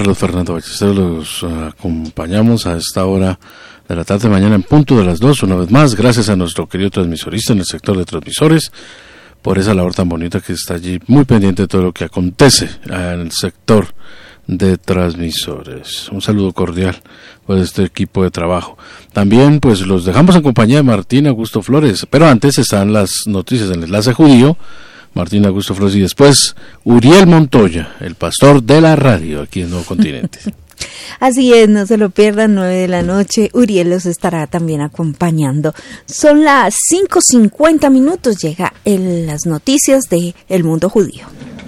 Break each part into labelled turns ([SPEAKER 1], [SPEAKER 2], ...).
[SPEAKER 1] Carlos Fernando Ballesteros, los acompañamos a esta hora de la tarde, mañana en punto de las 2, una vez más, gracias a nuestro querido transmisorista en el sector de transmisores, por esa labor tan bonita que está allí, muy pendiente de todo lo que acontece en el sector de transmisores. Un saludo cordial por este equipo de trabajo. También pues los dejamos en compañía de Martín Augusto Flores, pero antes están las noticias del Enlace Judío, Martín Augusto Flores, y después Uriel Montoya, el pastor de la radio aquí en Nuevo Continente.
[SPEAKER 2] Así es, no se lo pierdan, 9 de la noche, Uriel los estará también acompañando. Son las 5:50, llega las noticias de El Mundo Judío.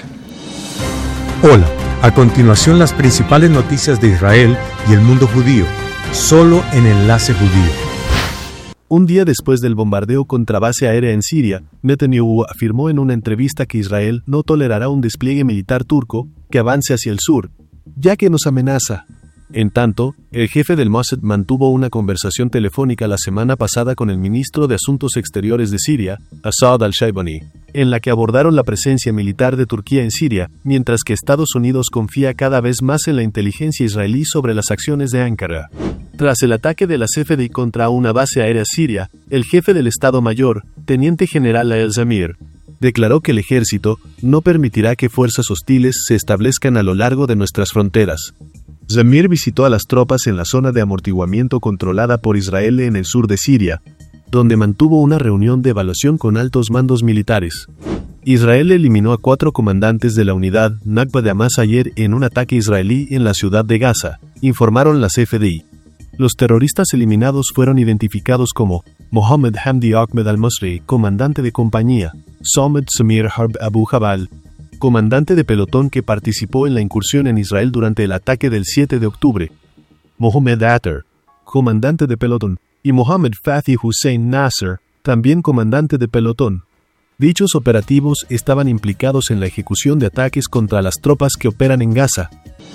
[SPEAKER 3] Hola, a continuación las principales noticias de Israel y el mundo judío, solo en Enlace Judío.
[SPEAKER 4] Un día después del bombardeo contra base aérea en Siria, Netanyahu afirmó en una entrevista que Israel no tolerará un despliegue militar turco que avance hacia el sur, ya que nos amenaza. En tanto, el jefe del Mossad mantuvo una conversación telefónica la semana pasada con el ministro de Asuntos Exteriores de Siria, Asad al-Shaibani, en la que abordaron la presencia militar de Turquía en Siria, mientras que Estados Unidos confía cada vez más en la inteligencia israelí sobre las acciones de Ankara. Tras el ataque de la CFDI contra una base aérea siria, el jefe del Estado Mayor, teniente general Yael Zamir, declaró que el ejército no permitirá que fuerzas hostiles se establezcan a lo largo de nuestras fronteras. Zamir visitó a las tropas en la zona de amortiguamiento controlada por Israel en el sur de Siria, donde mantuvo una reunión de evaluación con altos mandos militares. Israel eliminó a 4 comandantes de la unidad Nakba de Hamas ayer en un ataque israelí en la ciudad de Gaza, informaron las CFDI. Los terroristas eliminados fueron identificados como Mohammed Hamdi Ahmed al-Masri, comandante de compañía, Samed Samir Harb Abu Jabal, comandante de pelotón que participó en la incursión en Israel durante el ataque del 7 de octubre, Mohammed Atter, comandante de pelotón, y Mohammed Fathi Hussein Nasser, también comandante de pelotón. Dichos operativos estaban implicados en la ejecución de ataques contra las tropas que operan en Gaza.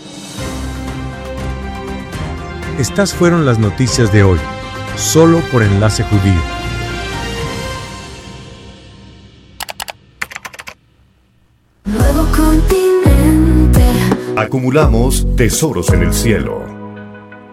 [SPEAKER 3] Estas fueron las noticias de hoy, solo por Enlace Judío.
[SPEAKER 5] Nuevo Continente.
[SPEAKER 6] Acumulamos tesoros en el cielo.